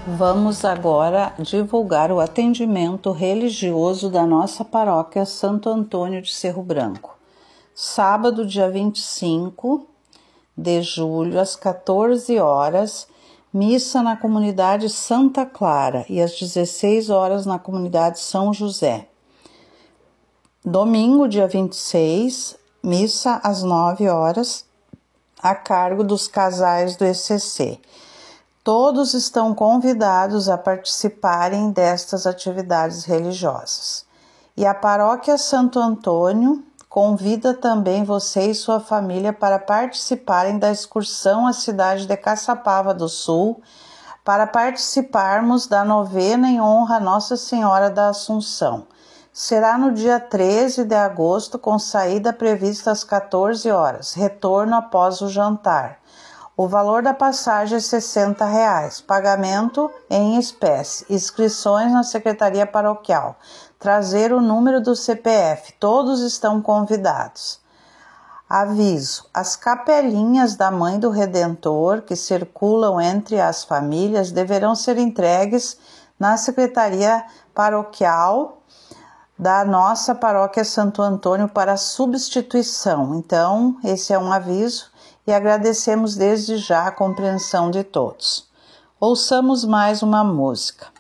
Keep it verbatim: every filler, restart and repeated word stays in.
Vamos agora divulgar o atendimento religioso da nossa paróquia Santo Antônio de Cerro Branco. Sábado, dia vinte e cinco de julho, às quatorze horas, missa na comunidade Santa Clara e às dezesseis horas na comunidade São José. Domingo, dia vinte e seis, missa às nove horas, a cargo dos casais do E C C. Todos estão convidados a participarem destas atividades religiosas. E a paróquia Santo Antônio convida também você e sua família para participarem da excursão à cidade de Caçapava do Sul, para participarmos da novena em honra a Nossa Senhora da Assunção. Será no dia treze de agosto, com saída prevista às quatorze horas, retorno após o jantar. O valor da passagem é sessenta reais, pagamento em espécie, inscrições na Secretaria Paroquial, trazer o número do C P F, todos estão convidados. Aviso, as capelinhas da Mãe do Redentor que circulam entre as famílias deverão ser entregues na Secretaria Paroquial da nossa paróquia Santo Antônio para substituição. Então, esse é um aviso. E agradecemos desde já a compreensão de todos. Ouçamos mais uma música.